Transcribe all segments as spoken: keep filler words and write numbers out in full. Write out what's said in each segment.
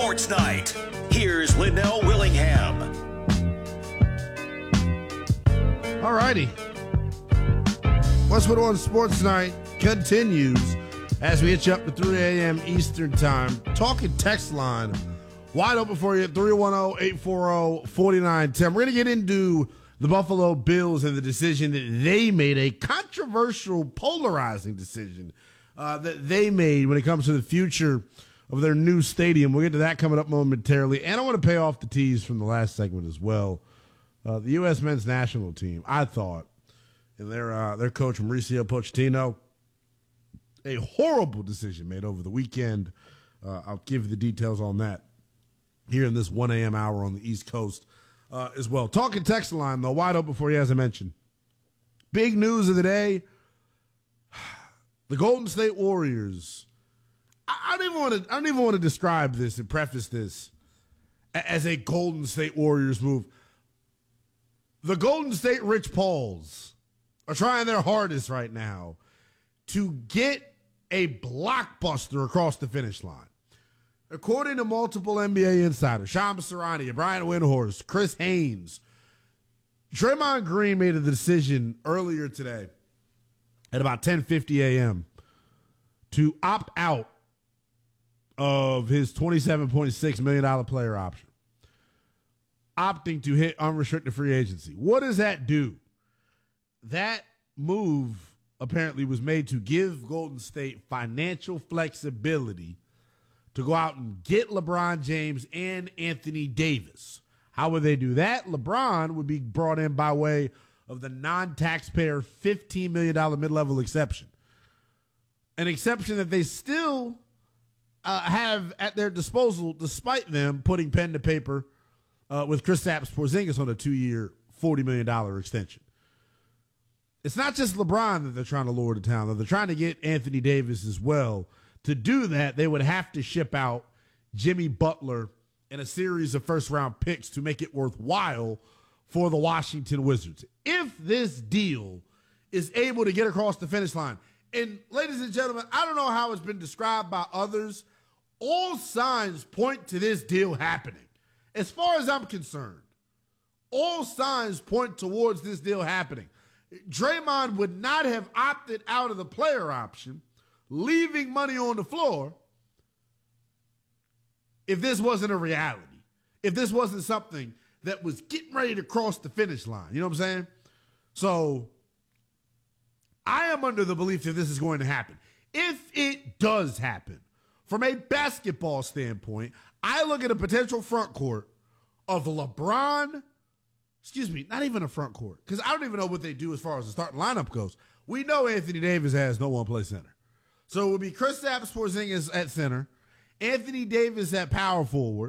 Sports Night. Here's Linnell Willingham. All righty. What's going on Sports Night continues as we hit you up to three a.m. Eastern Time. Talking text line wide open for you at three one zero, eight four zero, four nine one zero. We're going to get into the Buffalo Bills and the decision that they made, a controversial, polarizing decision uh, that they made when it comes to the future of their new stadium. We'll get to that coming up momentarily. And I want to pay off the tease from the last segment as well. Uh, the U S men's national team, I thought, and their uh, their coach Mauricio Pochettino, a horrible decision made over the weekend. Uh, I'll give you the details on that here in this one a.m. hour on the East Coast uh, as well. Talking text line, though, wide open for you, as I mentioned. Big news of the day, the Golden State Warriors. I, I don't even want to. I don't even want to describe this and preface this as a Golden State Warriors move. The Golden State Rich Pauls are trying their hardest right now to get a blockbuster across the finish line. According to multiple N B A insiders, Shams Charania, Brian Windhorst, Chris Haynes, Draymond Green made a decision earlier today at about ten fifty a.m. to opt out of his twenty-seven point six million dollars player option, opting to hit unrestricted free agency. What does that do? That move apparently was made to give Golden State financial flexibility to go out and get LeBron James and Anthony Davis. How would they do that? LeBron would be brought in by way of the non-taxpayer fifteen million dollars mid-level exception. An exception that they still uh, have at their disposal, despite them putting pen to paper uh, with Kristaps Porzingis on a two-year, forty million dollars extension. It's not just LeBron that they're trying to lure to town, though. They're trying to get Anthony Davis as well. To do that, they would have to ship out Jimmy Butler and a series of first-round picks to make it worthwhile for the Washington Wizards. If this deal is able to get across the finish line, and ladies and gentlemen, I don't know how it's been described by others, all signs point to this deal happening. As far as I'm concerned, all signs point towards this deal happening. Draymond would not have opted out of the player option, leaving money on the floor, if this wasn't a reality, if this wasn't something that was getting ready to cross the finish line. You know what I'm saying? So I am under the belief that this is going to happen. If it does happen, from a basketball standpoint, I look at a potential front court of LeBron, excuse me, not even a front court, because I don't even know what they do as far as the starting lineup goes. We know Anthony Davis has no one play center. So it would be Kristaps Porzingis at center, Anthony Davis at power forward.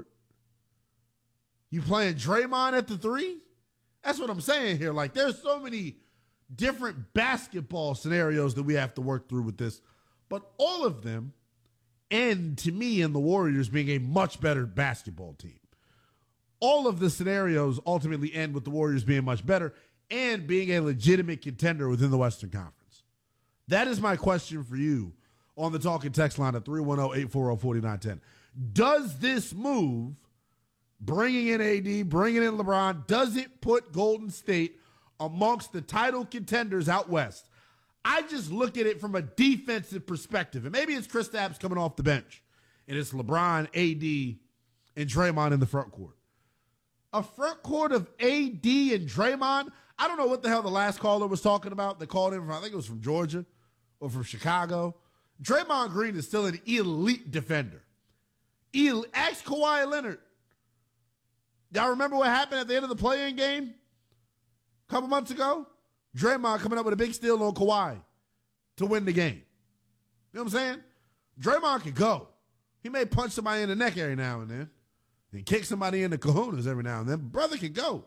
You playing Draymond at the three? That's what I'm saying here. Like, there's so many different basketball scenarios that we have to work through with this, but all of them end, to me, in the Warriors being a much better basketball team. All of the scenarios ultimately end with the Warriors being much better and being a legitimate contender within the Western Conference. That is my question for you on the talking text line at three one zero, eight four zero, four nine one zero. Does this move, bringing in A D, bringing in LeBron, does it put Golden State amongst the title contenders out west? I just look at it from a defensive perspective. And maybe it's Kristaps coming off the bench, and it's LeBron, A D, and Draymond in the front court. A front court of A D and Draymond, I don't know what the hell the last caller was talking about. They called in from, I think it was from Georgia or from Chicago. Draymond Green is still an elite defender. El- Ask Kawhi Leonard. Y'all remember what happened at the end of the play-in game a couple months ago? Draymond coming up with a big steal on Kawhi to win the game. You know what I'm saying? Draymond can go. He may punch somebody in the neck every now and then and kick somebody in the kahunas every now and then. Brother can go.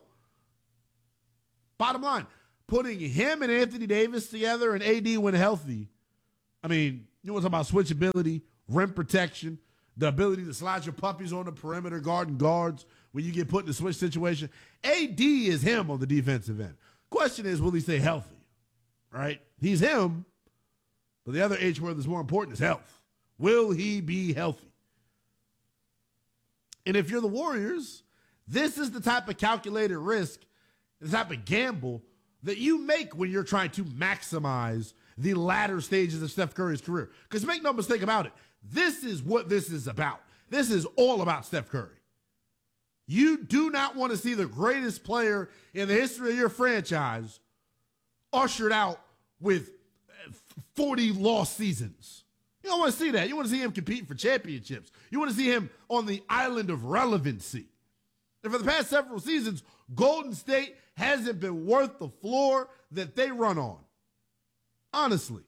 Bottom line, putting him and Anthony Davis together and A D when healthy, I mean, you want to talk about switchability, rim protection, the ability to slide your puppies on the perimeter, guarding guards when you get put in a switch situation. A D is him on the defensive end. Question is, will he stay healthy? Right? He's him, but the other H word that's more important is health. Will he be healthy? And if you're the Warriors, this is the type of calculated risk, the type of gamble that you make when you're trying to maximize the latter stages of Steph Curry's career. Because make no mistake about it, this is what this is about. This is all about Steph Curry. You do not want to see the greatest player in the history of your franchise ushered out with forty lost seasons. You don't want to see that. You want to see him compete for championships. You want to see him on the island of relevancy. And for the past several seasons, Golden State hasn't been worth the floor that they run on. Honestly.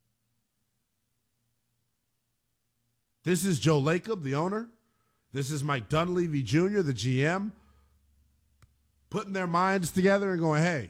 This is Joe Lacob, the owner. This is Mike Dunleavy Junior, the G M, putting their minds together and going, hey,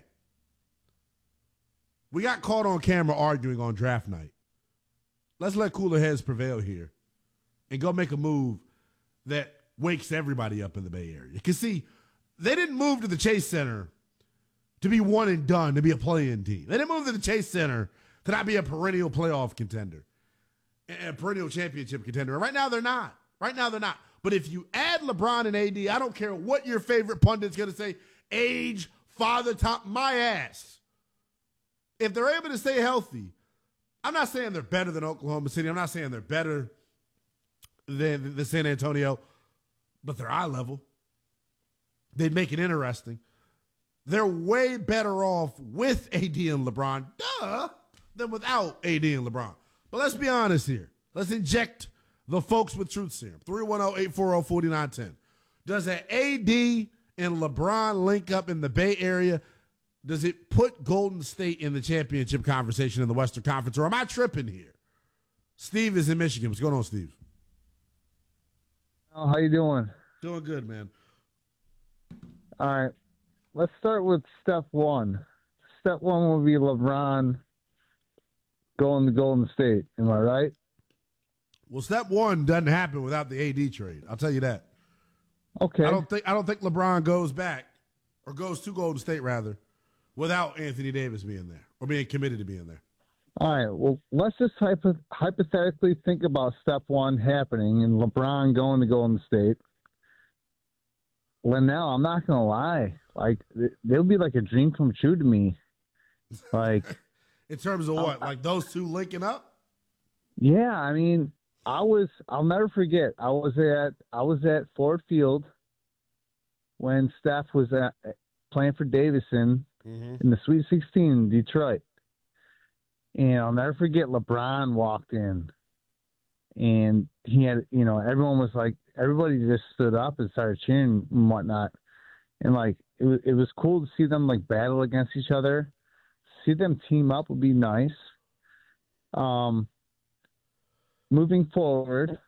we got caught on camera arguing on draft night. Let's let cooler heads prevail here and go make a move that wakes everybody up in the Bay Area. Because, see, they didn't move to the Chase Center to be one and done, to be a play-in team. They didn't move to the Chase Center to not be a perennial playoff contender, a perennial championship contender. And right now, they're not. Right now, they're not. But if you add LeBron and A D, I don't care what your favorite pundit's going to say, age, father, top, my ass. If they're able to stay healthy, I'm not saying they're better than Oklahoma City. I'm not saying they're better than the San Antonio, but they're eye level. They'd make it interesting. They're way better off with A D and LeBron, duh, than without A D and LeBron. But let's be honest here. Let's inject the folks with truth serum. three one zero, eight four zero, four nine one zero. Does an A D and LeBron link up in the Bay Area? Does it put Golden State in the championship conversation in the Western Conference, or am I tripping here? Steve is in Michigan. What's going on, Steve? Oh, how you doing? Doing good, man. All right. Let's start with step one. Step one will be LeBron going to Golden State. Am I right? Well, step one doesn't happen without the A D trade. I'll tell you that. Okay. I don't think I don't think LeBron goes back or goes to Golden State rather without Anthony Davis being there or being committed to being there. All right. Well, let's just hypo- hypothetically think about step one happening and LeBron going to Golden State. Linnell, I'm not gonna lie. Like, they'll be like a dream come true to me. Like, in terms of what? Uh, like those two linking up? Yeah, I mean, I was. I'll never forget. I was at. I was at Ford Field when Steph was at, playing for Davidson mm-hmm. in the Sweet sixteen in Detroit, and I'll never forget. LeBron walked in, and he had. You know, everyone was like, everybody just stood up and started cheering and whatnot, and like it was. It was cool to see them like battle against each other. See them team up would be nice. Um. Moving forward,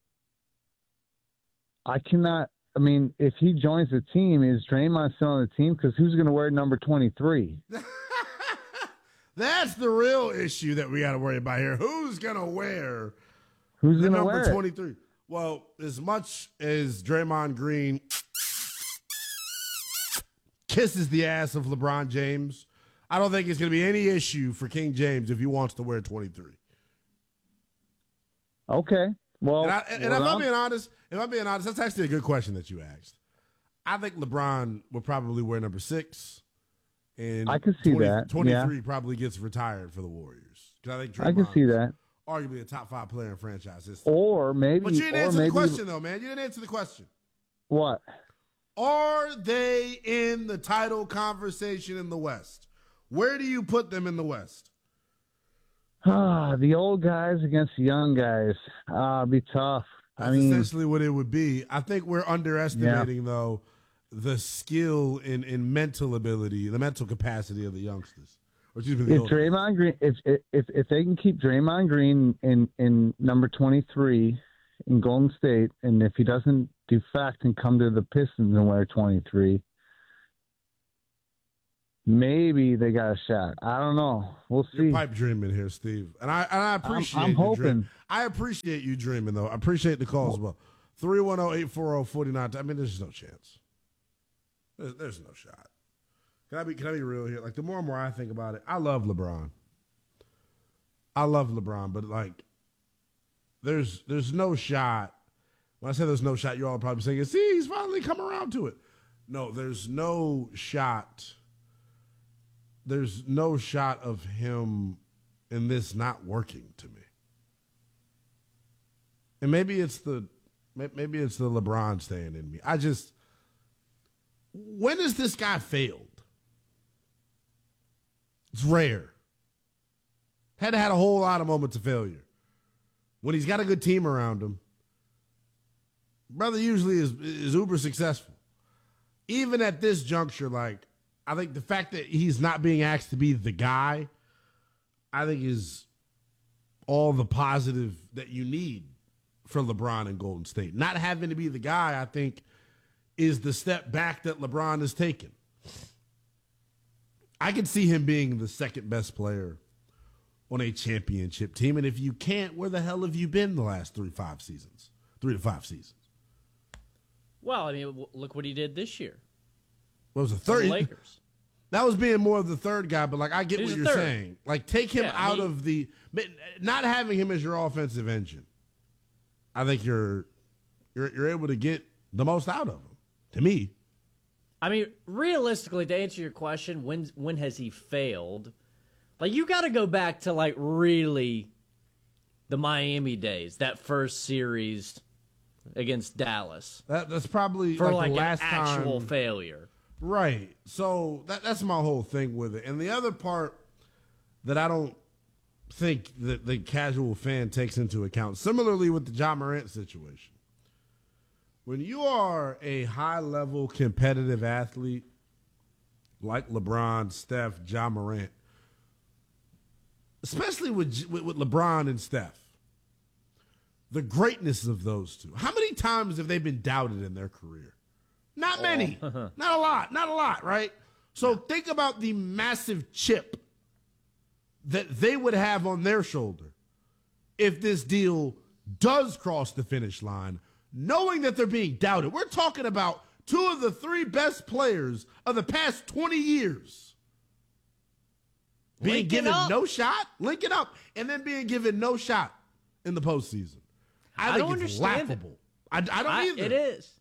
I cannot. I mean, if he joins the team, is Draymond still on the team? Because who's going to wear number twenty-three? That's the real issue that we got to worry about here. Who's going to wear who's the gonna number wear twenty-three? It? Well, as much as Draymond Green kisses the ass of LeBron James, I don't think it's going to be any issue for King James if he wants to wear twenty-three. Okay. Well, and, I, and, and well, if I'm being honest, if I'm being honest, that's actually a good question that you asked. I think LeBron will probably wear number six, and I can see twenty, that. twenty-three yeah. probably gets retired for the Warriors. I think I can see that. Arguably a top five player in franchise history. Or maybe, but you didn't or answer maybe, the question though, man. You didn't answer the question. What? Are they in the title conversation in the West? Where do you put them in the West? Ah, the old guys against the young guys. Ah, it'd be tough. That's I mean, essentially what it would be. I think we're underestimating, yeah. though, the skill and, and mental ability, the mental capacity of the youngsters. Or excuse me, the if older. Draymond Green, if if if they can keep Draymond Green in, in number twenty-three in Golden State, and if he doesn't defect and come to the Pistons and wear twenty-three, maybe they got a shot. I don't know. We'll see. You're pipe dreaming here, Steve, and I and I appreciate. I'm, I'm you hoping. Dream. I appreciate you dreaming, though. I appreciate the call as well. three one zero, eight four zero, four nine. I mean, there's no chance. There's, there's no shot. Can I be? Can I be real here? Like, the more and more I think about it, I love LeBron. I love LeBron, but like, there's there's no shot When I say there's no shot, you're all probably saying, see, he's finally come around to it. No, there's no shot. There's no shot of him in this not working to me. And maybe it's the maybe it's the LeBron staying in me. I just, when has this guy failed? It's rare. Had had a whole lot of moments of failure. When he's got a good team around him, brother usually is is uber successful. Even at this juncture, like, I think the fact that he's not being asked to be the guy, I think is all the positive that you need for LeBron and Golden State. Not having to be the guy, I think, is the step back that LeBron has taken. I can see him being the second best player on a championship team. And if you can't, where the hell have you been the last three, five seasons? Three to five seasons. Well, I mean, look what he did this year. What was the third? The Lakers. That was being more of the third guy, but like I get He's what the you're third. saying. Like take him Yeah, out he- of the not having him as your offensive engine. I think you're you're you're able to get the most out of him. To me, I mean, realistically, to answer your question, when when has he failed? Like, you got to go back to, like, really the Miami days, that first series against Dallas, that that's probably for, like, like, the last an actual time. failure. Right. So that that's my whole thing with it. And the other part that I don't think that the casual fan takes into account, similarly with the Ja Morant situation. When you are a high-level competitive athlete like LeBron, Steph, Ja Morant, especially with, with with LeBron and Steph, the greatness of those two. How many times have they been doubted in their career? Not many. Not a lot. Not a lot, right? So think about the massive chip that they would have on their shoulder if this deal does cross the finish line, knowing that they're being doubted. We're talking about two of the three best players of the past twenty years being Linking given up. no shot, linking up, and then being given no shot in the postseason. I, I think don't it's understand it. laughable. I, I don't I, either. it is.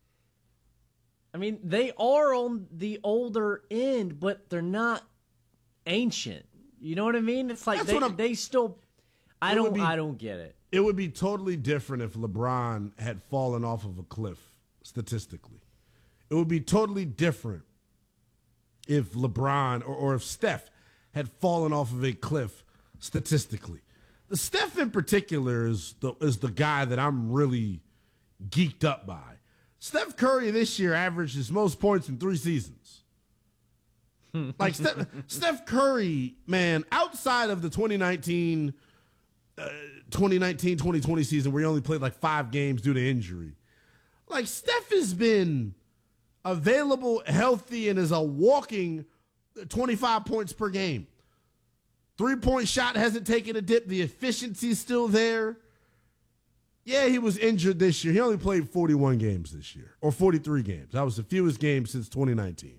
I mean, they are on the older end, but they're not ancient. You know what I mean? It's like That's they, what I'm- they still. I It would don't. be- I don't get it. It would be totally different if LeBron had fallen off of a cliff, statistically. It would be totally different if LeBron or, or if Steph had fallen off of a cliff, statistically. The Steph in particular is the, is the guy that I'm really geeked up by. Steph Curry this year averaged his most points in three seasons. Like Steph, Steph Curry, man, outside of the twenty nineteen twenty nineteen twenty twenty season where he only played like five games due to injury. Like, Steph has been available, healthy, and is a walking twenty-five points per game. Three-point shot hasn't taken a dip. The efficiency's still there. Yeah, he was injured this year. He only played forty-one games this year, or forty-three games. That was the fewest games since twenty nineteen.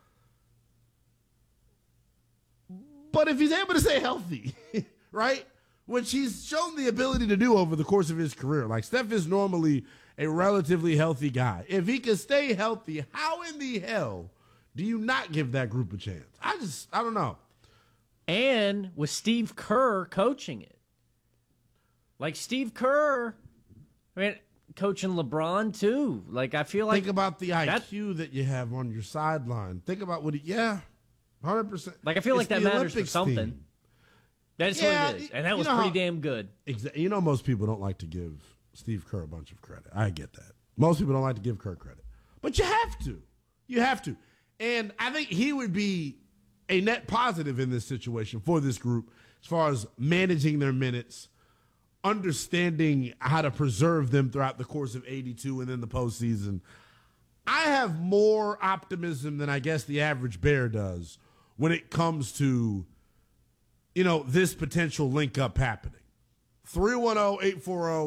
But if he's able to stay healthy, right, which he's shown the ability to do over the course of his career. Like, Steph is normally a relatively healthy guy. If he can stay healthy, how in the hell do you not give that group a chance? I just, I don't know. And with Steve Kerr coaching it, like Steve Kerr, I mean, coaching LeBron too. Like, I feel like Think about the I that- Q that you have on your sideline. Think about what he, yeah, one hundred percent. like I feel like It's that the matters for Olympics something. team. That's Yeah, what it is, and you that was know pretty how- damn good. Exa- You know, most people don't like to give Steve Kerr a bunch of credit. I get that. Most people don't like to give Kerr credit. But you have to. You have to. And I think he would be a net positive in this situation for this group as far as managing their minutes, understanding how to preserve them throughout the course of eighty-two and then the postseason. I have more optimism than I guess the average Bear does when it comes to, you know, this potential link up happening. three one zero, eight four zero